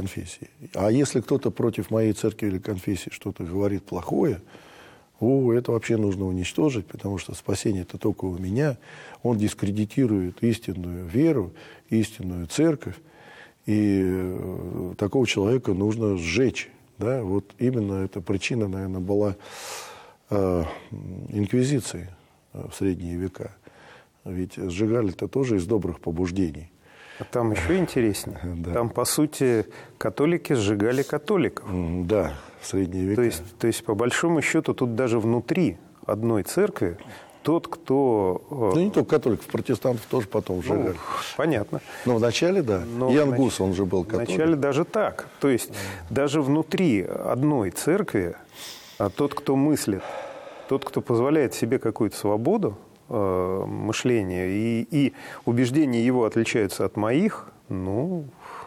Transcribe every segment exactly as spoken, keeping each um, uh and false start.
конфессии. А если кто-то против моей церкви или конфессии что-то говорит плохое, о, это вообще нужно уничтожить, потому что спасение это только у меня. Он дискредитирует истинную веру, истинную церковь, и такого человека нужно сжечь. Да? Вот именно эта причина, наверное, была э, инквизиции в средние века. Ведь сжигали-то тоже из добрых побуждений. А там еще интереснее. Да. Там, по сути, католики сжигали католиков. Да, в средние века. То есть, то есть, по большому счету, тут даже внутри одной церкви тот, кто... Ну, не только католиков, протестантов тоже потом сжигали. Ну, понятно. Но вначале, да. Но Ян внач... Гус, он же был католик. Вначале даже так. То есть, даже внутри одной церкви а тот, кто мыслит, тот, кто позволяет себе какую-то свободу, мышления, и, и убеждения его отличаются от моих, ну,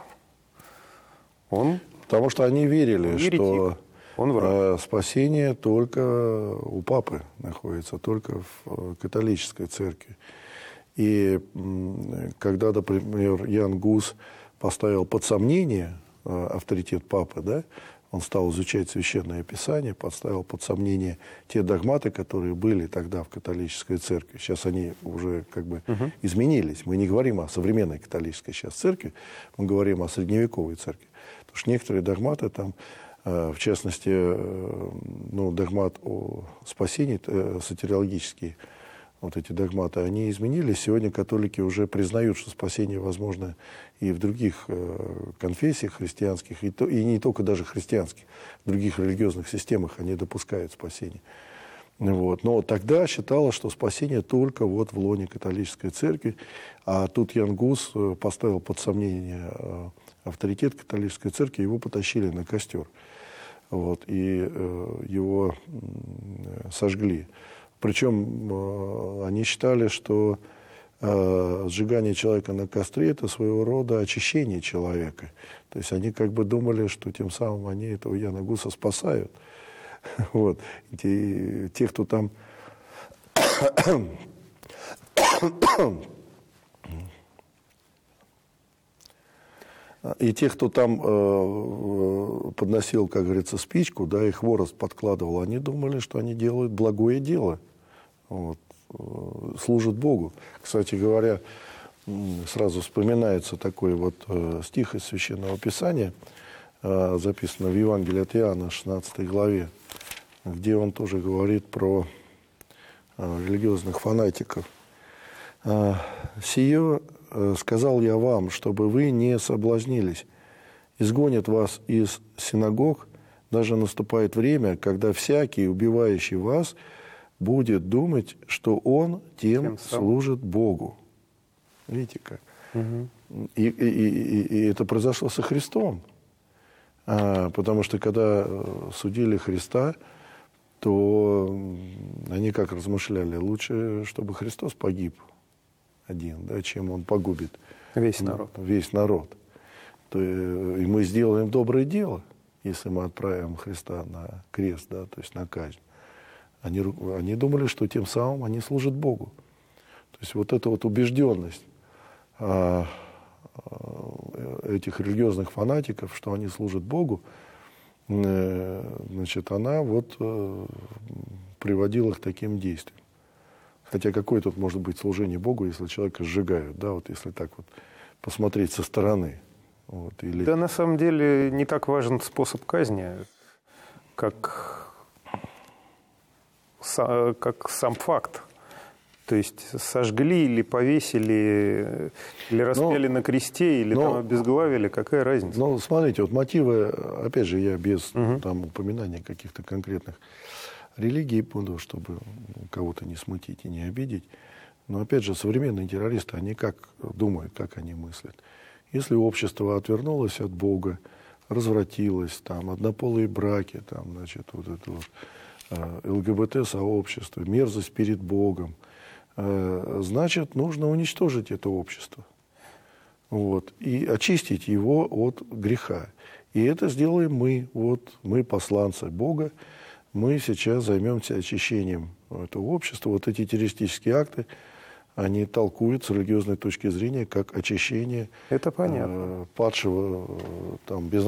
он... Потому что они верили, еретик. что он э, спасение только у папы находится, только в католической церкви. И э, когда, например, Ян Гус поставил под сомнение э, авторитет папы, да, он стал изучать Священное Писание, поставил под сомнение те догматы, которые были тогда в католической церкви. Сейчас они уже как бы uh-huh. изменились. Мы не говорим о современной католической сейчас церкви, мы говорим о средневековой церкви. Потому что некоторые догматы там, в частности, ну, догмат о спасении, сотириологические вот эти догматы, они изменились. Сегодня католики уже признают, что спасение возможно и в других э, конфессиях христианских, и, то, и не только даже христианских, в других религиозных системах они допускают спасение. Вот. Но тогда считалось, что спасение только вот в лоне католической церкви, а тут Ян Гус поставил под сомнение э, авторитет католической церкви, его потащили на костер. Вот, и э, его э, сожгли. Причем э, они считали, что э, сжигание человека на костре – это своего рода очищение человека. То есть они как бы думали, что тем самым они этого Яна Гуса спасают. Вот. Те, те, кто там... И те, кто там э, подносил, как говорится, спичку, да, и хворост подкладывал, они думали, что они делают благое дело. Вот, служат Богу. Кстати говоря, сразу вспоминается такой вот э, стих из Священного Писания, э, записано в Евангелии от Иоанна, шестнадцатой главе, где он тоже говорит про э, религиозных фанатиков. Э, «Сие э, сказал я вам, чтобы вы не соблазнились. Изгонят вас из синагог, даже наступает время, когда всякий, убивающий вас, будет думать, что он тем, тем служит Богу». Видите как? Угу. И, и, и, и это произошло со Христом. А, потому что когда судили Христа, то они как размышляли? Лучше, чтобы Христос погиб один, да, чем он погубит весь народ. Весь народ. То, и мы сделаем доброе дело, если мы отправим Христа на крест, да, то есть на казнь. Они, они думали, что тем самым они служат Богу. То есть вот эта вот убежденность а, а, этих религиозных фанатиков, что они служат Богу, э, значит, она вот э, приводила к таким действиям. Хотя какое тут может быть служение Богу, если человека сжигают, да, вот если так вот посмотреть со стороны. Вот, или... Да, на самом деле не так важен способ казни, как... как сам факт. То есть сожгли или повесили, или распяли но, на кресте, или но, там обезглавили, какая разница? Ну, смотрите, вот мотивы, опять же, я без угу. там упоминания каких-то конкретных религий буду, чтобы кого-то не смутить и не обидеть. Но, опять же, современные террористы, они как думают, как они мыслят. Если общество отвернулось от Бога, развратилось, там, однополые браки, там, значит, вот это вот, ЛГБТ-сообщество, мерзость перед Богом, значит, нужно уничтожить это общество. Вот, и очистить его от греха. И это сделаем мы. Вот мы, посланцы Бога, мы сейчас займемся очищением этого общества. Вот эти террористические акты, они толкуют с религиозной точки зрения как очищение это понятно. падшего там, без